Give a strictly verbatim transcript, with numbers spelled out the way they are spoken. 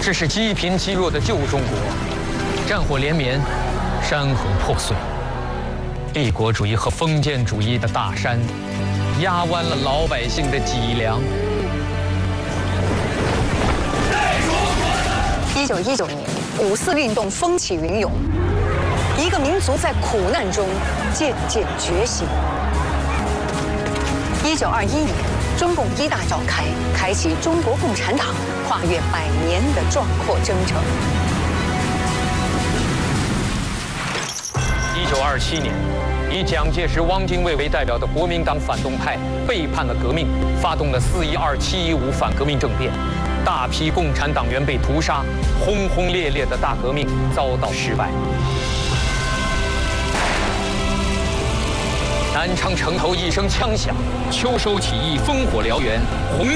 这是积贫积弱的旧中国，战火连绵，山河破碎，帝国主义和封建主义的大山，压弯了老百姓的脊梁。 一九一九年，五四运动风起云涌，一个民族在苦难中渐渐觉醒。一九二一年，中共一大召开，开启中国共产党跨越百年的壮阔征程。 一九二七年，以蒋介石、汪精卫为代表的国民党反动派背叛了革命，发动了四一二、七一五反革命政变，大批共产党员被屠杀，轰轰烈烈的大革命遭到失败。南昌城头一声枪响，秋收起义烽火燎原，红